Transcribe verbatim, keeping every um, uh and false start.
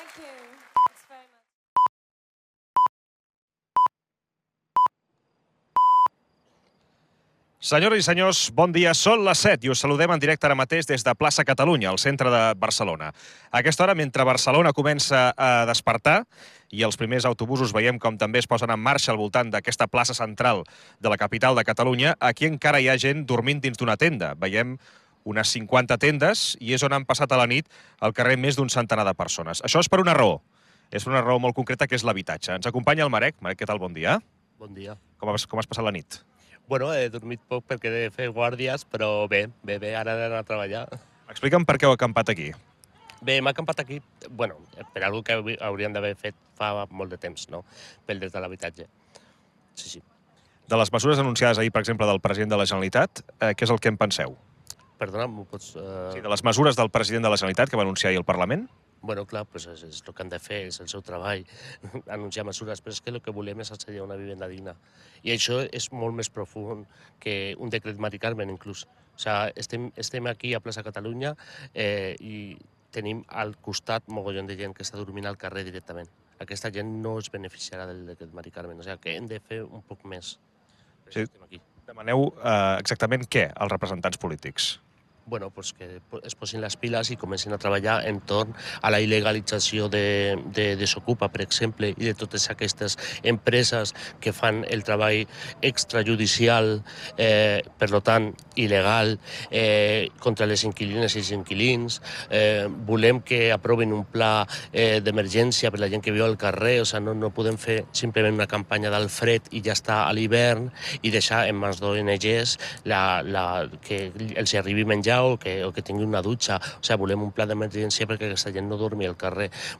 Thank you. Thanks very much. Senyores i senyors, bon dia. Són les set i us saludem en directe ara mateix des de Plaça Catalunya, al centre de Barcelona. A aquesta hora, mentre Barcelona comença a despertar i els primers autobusos veiem com també es posen en marxa al voltant d'aquesta plaça central de la capital de Catalunya, aquí encara hi ha gent dormint dins d'una tenda. Veiem unes cinquanta tendes i és on han passat a la nit al carrer més d'un centenar de persones. Això és per una raó. És per una raó molt concreta, que és l'habitatge. Ens acompanya el Marek. Marek, què tal? Bon dia. Bon dia. Com has, com has passat la nit? Bueno, he dormit poc perquè he de fer guàrdies, però bé, bé, bé, ara he d'anar a treballar. Explica'm per què heu acampat aquí. Bé, hem acampat aquí, bueno, per algo que hauríem d'haver fet fa molt de temps, no? Pel des de l'habitatge. Sí, sí. De les mesures anunciades ahir, per exemple, del president de la Generalitat, eh, què és el que en penseu? Perdona, m'ho pots... Uh... Sí, de les mesures del president de la Generalitat que va anunciar ahir al Parlament? Bueno, clar, pues és, és el que han de fer, és el seu treball, anunciar mesures, però és que el que volem és accedir a una vivenda digna. I això és molt més profund que un decret Mari Carmen, inclús. O sigui, estem, estem aquí a Plaça Catalunya eh, i tenim al costat mogollon de gent que està dormint al carrer directament. Aquesta gent no es beneficiarà del decret Mari Carmen, o sigui que hem de fer un poc més. Sí. Demaneu eh, exactament què als representants polítics? Bueno, pues que es posin les piles i comencin a treballar entorn a la il·legalització de, de Desokupa, per exemple, i de totes aquestes empreses que fan el treball extrajudicial, eh, per tant, il·legal, eh, contra les inquilines i els inquilins. Eh, volem que aprovin un pla eh, d'emergència per la gent que viu al carrer, o sigui, no, no podem fer simplement una campanya del fred i ja està a l'hivern i deixar en mans d'O N Ges la, la, que els arribi menjar o que, o que tingui una dutxa. O sigui, volem un pla d'emergència perquè aquesta gent no dormi al carrer.